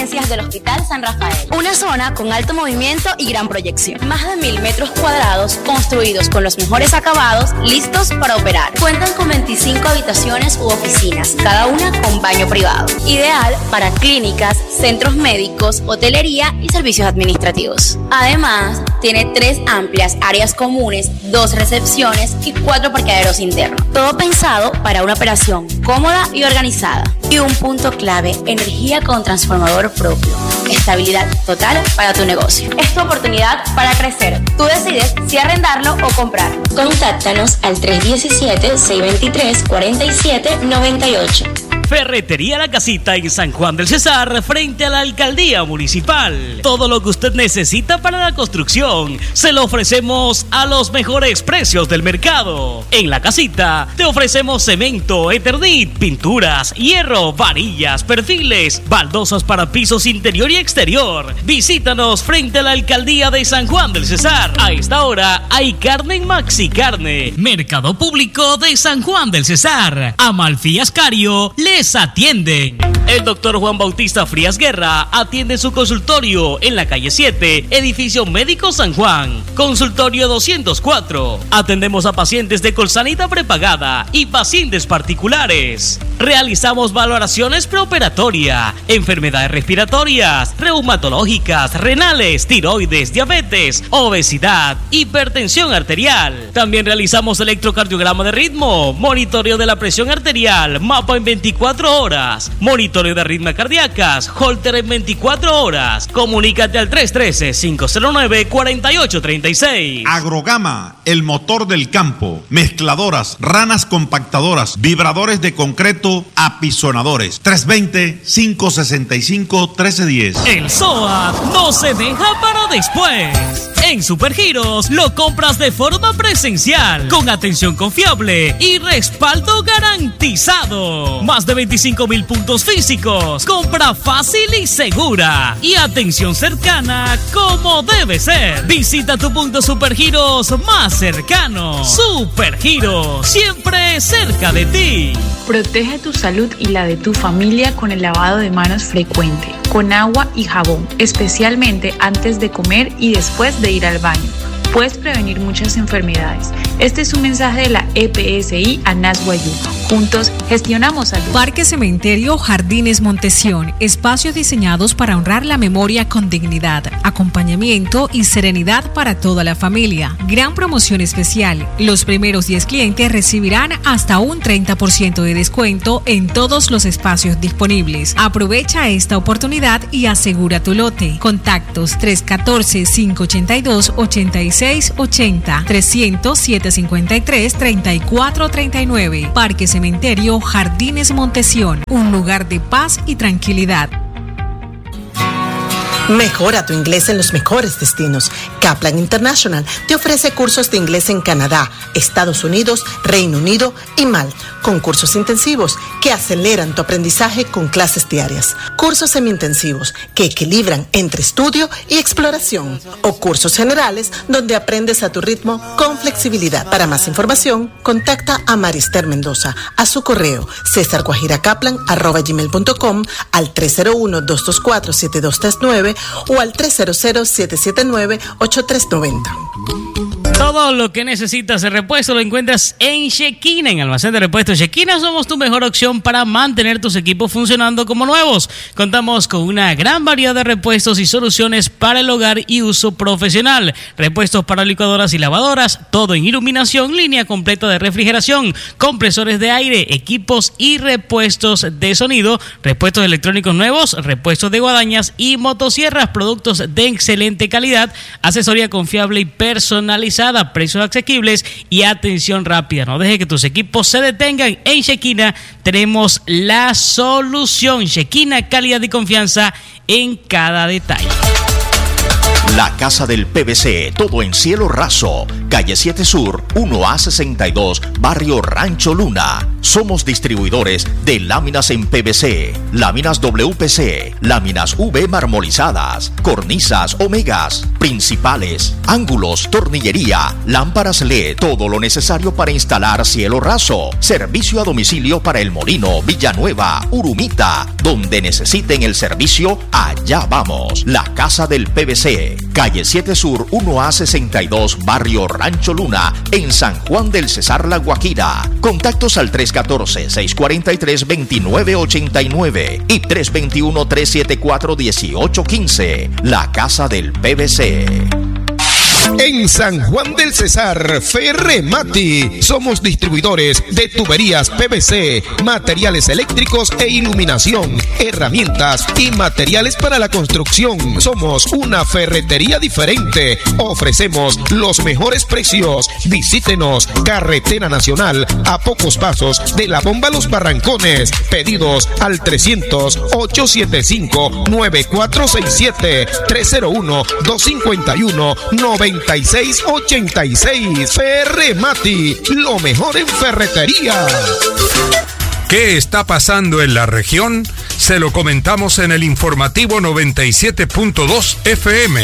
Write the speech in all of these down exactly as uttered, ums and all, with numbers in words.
emergencias del Hospital San Rafael. Una zona con alto movimiento y gran proyección. Más de mil metros cuadrados construidos con los mejores acabados, listos para operar. Cuentan con veinticinco habitaciones u oficinas, cada una con baño privado. Ideal para clínicas, centros médicos, hotelería y servicios administrativos. Además, tiene tres amplias áreas comunes, dos recepciones y cuatro parqueaderos internos. Todo pensado para una operación cómoda y organizada. Y un punto clave, energía con transformador propio. Estabilidad total para tu negocio. Es tu oportunidad para crecer. Tú decides si arrendarlo o comprarlo. Contáctanos al tres uno siete, seis dos tres, cuatro siete nueve ocho. Ferretería La Casita en San Juan del Cesar, frente a la Alcaldía Municipal. Todo lo que usted necesita para la construcción se lo ofrecemos a los mejores precios del mercado. En La Casita te ofrecemos cemento, Eternit, pinturas, hierro, varillas, perfiles, baldosas para pisos interior y exterior. Visítanos frente a la Alcaldía de San Juan del Cesar. A esta hora hay carne en Maxi Carne. Mercado Público de San Juan del Cesar. Amalfi Ascario le les atienden. El doctor Juan Bautista Frías Guerra atiende su consultorio en la calle siete, edificio Médico San Juan, consultorio doscientos cuatro. Atendemos a pacientes de Colsanita prepagada y pacientes particulares. Realizamos valoraciones preoperatoria, enfermedades respiratorias, reumatológicas, renales, tiroides, diabetes, obesidad, hipertensión arterial. También realizamos electrocardiograma de ritmo, monitoreo de la presión arterial, mapa en veinticuatro horas, monitoreo de arritmias cardíacas, holter en veinticuatro horas. Comunícate al tres uno tres, cinco cero nueve, cuatro ocho tres seis. Agrogama, el motor del campo, mezcladoras, ranas compactadoras, vibradores de concreto, apisonadores. tres dos cero, cinco seis cinco, uno tres uno cero. El S O A no se deja para después. En Supergiros lo compras de forma presencial, con atención confiable y respaldo garantizado. Más de veinticinco mil puntos físicos, compra fácil y segura y atención cercana como debe ser. Visita tu punto Supergiros más cercano. Supergiros, siempre cerca de ti. Protege tu salud y la de tu familia con el lavado de manos frecuente, con agua y jabón, especialmente antes de comer y después de ir al baño. Puedes prevenir muchas enfermedades. Este es un mensaje de la E P S I ANAS Guayú. Juntos gestionamos salud. Parque Cementerio Jardines Montesión. Espacios diseñados para honrar la memoria con dignidad, acompañamiento y serenidad para toda la familia. Gran promoción especial. Los primeros diez clientes recibirán hasta un treinta por ciento de descuento en todos los espacios disponibles. Aprovecha esta oportunidad y asegura tu lote. Contactos tres uno cuatro, cinco ocho dos, ocho seis ocho cero, trescientos, setecientos cincuenta y tres, treinta y cuatro treinta y nueve. Parque Cementerio Jardines Montesión, un lugar de paz y tranquilidad. Mejora tu inglés en los mejores destinos. Kaplan International te ofrece cursos de inglés en Canadá, Estados Unidos, Reino Unido y Malta, con cursos intensivos que aceleran tu aprendizaje con clases diarias, cursos semi-intensivos que equilibran entre estudio y exploración, o cursos generales donde aprendes a tu ritmo con flexibilidad. Para más información, contacta a Marister Mendoza a su correo cesarguajiracaplan arroba gmail punto com, al tres cero uno, dos dos cuatro, siete dos tres nueve o al tres cero cero, siete siete nueve, ocho tres nueve cero. Todo lo que necesitas de repuesto lo encuentras en Shekina, en Almacén de Repuestos Shekina. Somos tu mejor opción para mantener tus equipos funcionando como nuevos. Contamos con una gran variedad de repuestos y soluciones para el hogar y uso profesional. Repuestos para licuadoras y lavadoras, todo en iluminación, línea completa de refrigeración, compresores de aire, equipos y repuestos de sonido, repuestos electrónicos nuevos, repuestos de guadañas y motosierras, productos de excelente calidad, asesoría confiable y personalizada, precios asequibles y atención rápida. No deje que tus equipos se detengan. En Shekina tenemos la solución. Shekina, calidad y confianza en cada detalle. La Casa del P V C, todo en cielo raso, calle siete Sur, uno A sesenta y dos, barrio Rancho Luna. Somos distribuidores de láminas en P V C, láminas W P C, láminas U V marmolizadas, cornisas Omegas, principales, ángulos, tornillería, lámparas L E D, todo lo necesario para instalar cielo raso. Servicio a domicilio para El Molino, Villanueva, Urumita. Donde necesiten el servicio, allá vamos. La Casa del P V C, calle siete Sur, uno A sesenta y dos, barrio Rancho Luna, en San Juan del Cesar, La Guajira. Contactos al tres uno cuatro, seis cuatro tres, dos nueve ocho nueve y tres dos uno, tres siete cuatro, uno ocho uno cinco. La Casa del P V C. En San Juan del Cesar, Ferremati. Somos distribuidores de tuberías P V C, materiales eléctricos e iluminación, herramientas y materiales para la construcción. Somos una ferretería diferente. Ofrecemos los mejores precios. Visítenos, Carretera Nacional, a pocos pasos de la Bomba Los Barrancones. Pedidos al trescientos, ochocientos setenta y cinco, noventa y cuatro sesenta y siete, trescientos uno, doscientos cincuenta y uno, noventa y seis ochenta y seis. Ferremati, lo mejor en ferretería. ¿Qué está pasando en la región? Se lo comentamos en el informativo noventa y siete punto dos F M.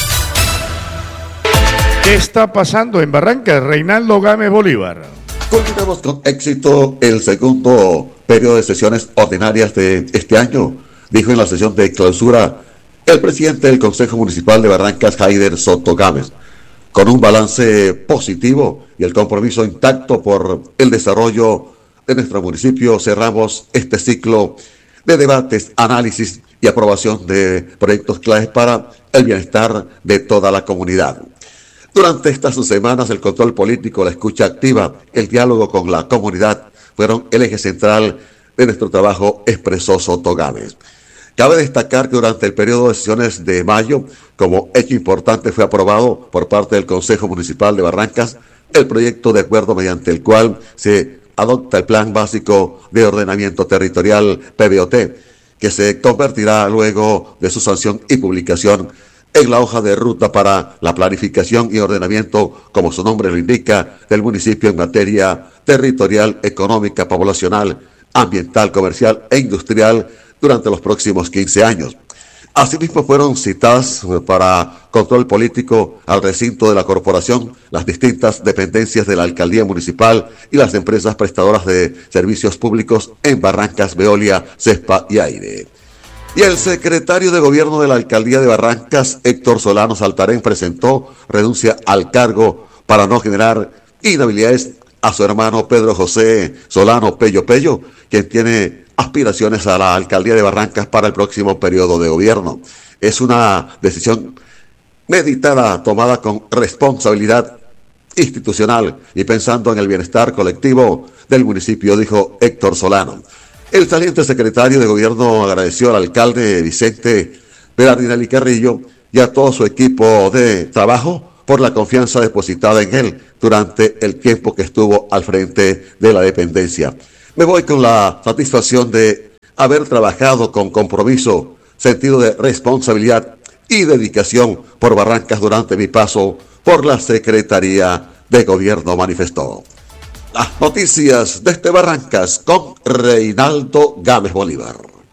¿Qué está pasando en Barrancas? Reinaldo Gámez Bolívar. Culminamos con éxito el segundo periodo de sesiones ordinarias de este año, dijo en la sesión de clausura el presidente del Consejo Municipal de Barrancas, Jaider Soto Gámez. Con un balance positivo y el compromiso intacto por el desarrollo de nuestro municipio, cerramos este ciclo de debates, análisis y aprobación de proyectos claves para el bienestar de toda la comunidad. Durante estas semanas, el control político, la escucha activa, el diálogo con la comunidad fueron el eje central de nuestro trabajo, expresó Soto Gámez. Cabe destacar que durante el periodo de sesiones de mayo, como hecho importante, fue aprobado por parte del Consejo Municipal de Barrancas el proyecto de acuerdo mediante el cual se adopta el Plan Básico de Ordenamiento Territorial, P B O T, que se convertirá luego de su sanción y publicación en la hoja de ruta para la planificación y ordenamiento, como su nombre lo indica, del municipio en materia territorial, económica, poblacional, ambiental, comercial e industrial durante los próximos quince años. Asimismo, fueron citadas para control político al recinto de la corporación las distintas dependencias de la alcaldía municipal y las empresas prestadoras de servicios públicos en Barrancas, Veolia, Cespa y Aire. Y el secretario de Gobierno de la Alcaldía de Barrancas, Héctor Solano Saltarén, presentó renuncia al cargo para no generar inhabilidades a su hermano Pedro José Solano Pello Pello, quien tiene aspiraciones a la Alcaldía de Barrancas para el próximo periodo de gobierno. Es una decisión meditada, tomada con responsabilidad institucional y pensando en el bienestar colectivo del municipio, dijo Héctor Solano. El saliente secretario de Gobierno agradeció al alcalde Vicente Berardinelli Carrillo y a todo su equipo de trabajo por la confianza depositada en él durante el tiempo que estuvo al frente de la dependencia. Me voy con la satisfacción de haber trabajado con compromiso, sentido de responsabilidad y dedicación por Barrancas durante mi paso por la Secretaría de Gobierno, manifestó. Las noticias desde Barrancas con Reinaldo Gámez Bolívar.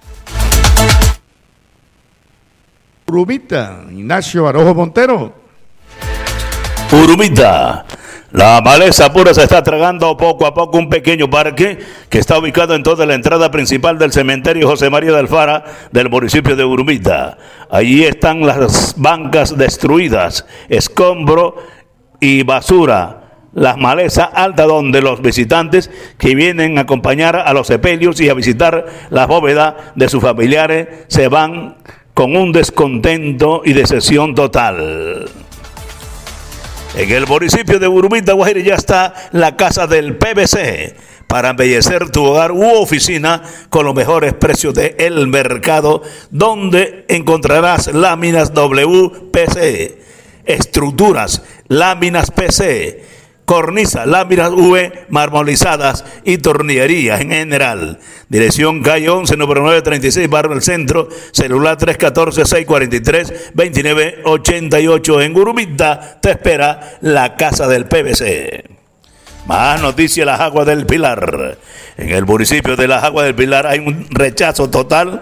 Urumita, Ignacio Arojo Montero. Urumita. La maleza pura se está tragando poco a poco un pequeño parque que está ubicado en toda la entrada principal del cementerio José María de Alfara del municipio de Urumita. Allí están las bancas destruidas, escombro y basura. Las malezas altas donde los visitantes que vienen a acompañar a los sepelios y a visitar la bóveda de sus familiares se van con un descontento y decepción total. En el municipio de Urumita, Guajira, ya está la Casa del P V C para embellecer tu hogar u oficina con los mejores precios del mercado, donde encontrarás láminas W P C, estructuras, láminas P C, cornisa, láminas V marmolizadas y tornillería en general. Dirección calle once, número novecientos treinta y seis, barrio del Centro, celular tres uno cuatro, seis cuatro tres, dos nueve ocho ocho. En Urumita te espera la Casa del P V C. Más noticias, Las Aguas del Pilar. En el municipio de Las Aguas del Pilar hay un rechazo total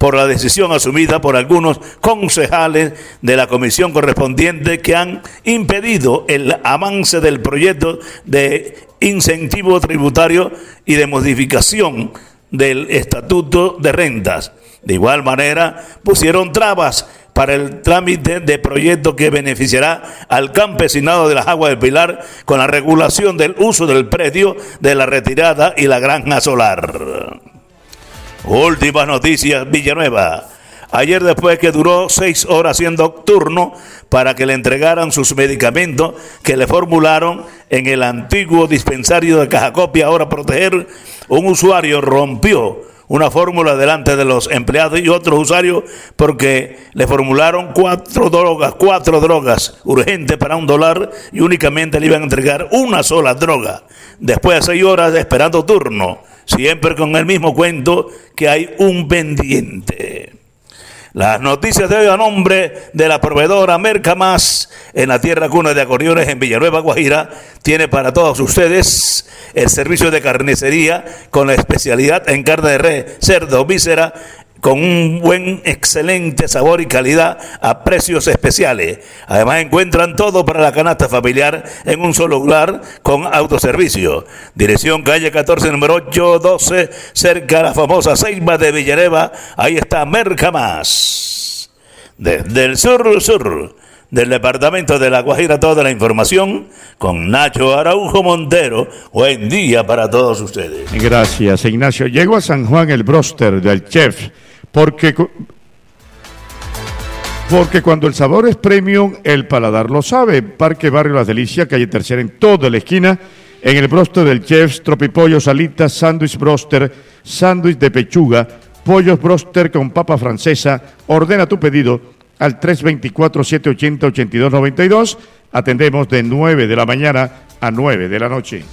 por la decisión asumida por algunos concejales de la comisión correspondiente que han impedido el avance del proyecto de incentivo tributario y de modificación del estatuto de rentas. De igual manera, pusieron trabas para el trámite de proyecto que beneficiará al campesinado de las Aguas del Pilar con la regulación del uso del predio de la retirada y la granja solar. Últimas noticias, Villanueva. Ayer, después que duró seis horas siendo turno para que le entregaran sus medicamentos que le formularon en el antiguo dispensario de Cajacopia, ahora Proteger, un usuario rompió una fórmula delante de los empleados y otros usuarios porque le formularon cuatro drogas, cuatro drogas urgentes para un dólar y únicamente le iban a entregar una sola droga. Después de seis horas esperando turno, siempre con el mismo cuento que hay un pendiente. Las noticias de hoy a nombre de la proveedora Mercamás en la tierra cuna de acordeones en Villanueva, Guajira, tiene para todos ustedes el servicio de carnicería con la especialidad en carne de res, cerdo, víscera, con un buen, excelente sabor y calidad a precios especiales. Además encuentran todo para la canasta familiar en un solo lugar con autoservicio. Dirección calle catorce, número ocho doce, cerca de la famosa Ceiba de Villanueva. Ahí está Mercamás. Desde el sur, sur del departamento de La Guajira, toda la información con Nacho Araujo Montero. Buen día para todos ustedes. Gracias, Ignacio. Llegó a San Juan el bróster del chef. Porque, porque cuando el sabor es premium, el paladar lo sabe. Parque Barrio Las Delicias, calle Tercera, en toda la esquina, en el bróster del chef, tropipollo, salitas, sándwich bróster, sándwich de pechuga, pollos bróster con papa francesa. Ordena tu pedido al tres dos cuatro, siete ocho cero, ocho dos nueve dos. Atendemos de nueve de la mañana a nueve de la noche.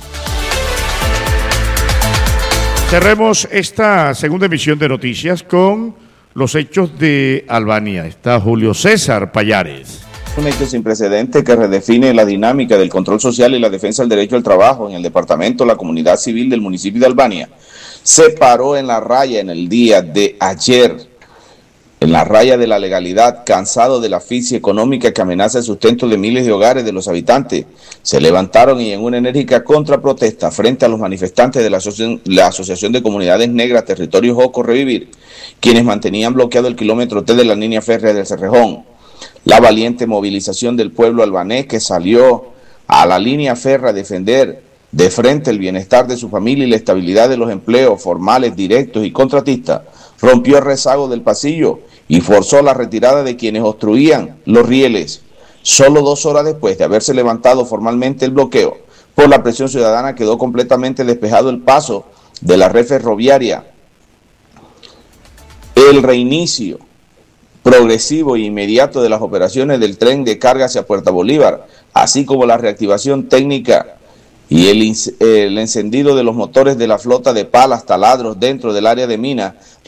Cerremos esta segunda emisión de noticias con los hechos de Albania. Está Julio César Payares. Un hecho sin precedente que redefine la dinámica del control social y la defensa del derecho al trabajo en el departamento. La comunidad civil del municipio de Albania se paró en la raya en el día de ayer, en la raya de la legalidad, cansado de la asfixia económica que amenaza el sustento de miles de hogares de los habitantes. Se levantaron y en una enérgica contraprotesta frente a los manifestantes de la, asoci la Asociación de Comunidades Negras Territorio Joco Revivir, quienes mantenían bloqueado el kilómetro T de la línea férrea del Cerrejón. La valiente movilización del pueblo albanés que salió a la línea férrea a defender de frente el bienestar de su familia y la estabilidad de los empleos formales, directos y contratistas, rompió el rezago del pasillo y forzó la retirada de quienes obstruían los rieles. Solo dos horas después de haberse levantado formalmente el bloqueo, por la presión ciudadana quedó completamente despejado el paso de la red ferroviaria. El reinicio progresivo e inmediato de las operaciones del tren de carga hacia Puerto Bolívar, así como la reactivación técnica y el, el encendido de los motores de la flota de palas taladros dentro del área de mina,